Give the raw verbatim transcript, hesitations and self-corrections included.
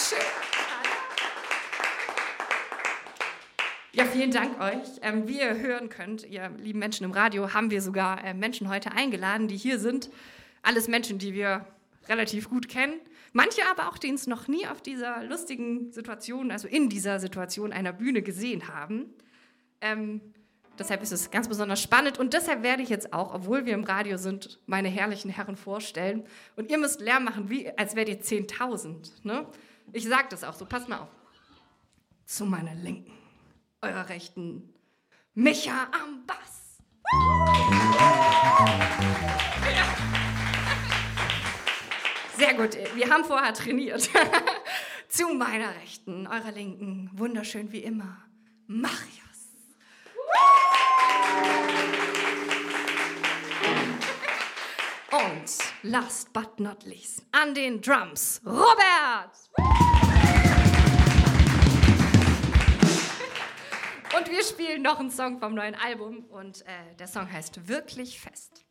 Dankeschön. Ja, vielen Dank euch. Ähm, wie ihr hören könnt, ihr lieben Menschen im Radio, haben wir sogar äh, Menschen heute eingeladen, die hier sind. Alles Menschen, die wir relativ gut kennen. Manche aber auch, die uns noch nie auf dieser lustigen Situation, also in dieser Situation einer Bühne gesehen haben. Ähm, deshalb ist es ganz besonders spannend und deshalb werde ich jetzt auch, obwohl wir im Radio sind, meine herrlichen Herren vorstellen. Und ihr müsst Lärm machen, wie, als wärt ihr zehntausend. Ne? Ich sage das auch so, passt mal auf. Zu meiner Linken, eurer Rechten, Micha am Bass. Ja. Sehr gut, wir haben vorher trainiert. Zu meiner Rechten, eurer Linken, wunderschön wie immer, Marius. Und last but not least, an den Drums, Robert. Und wir spielen noch einen Song vom neuen Album und äh, der Song heißt Wirklich fest.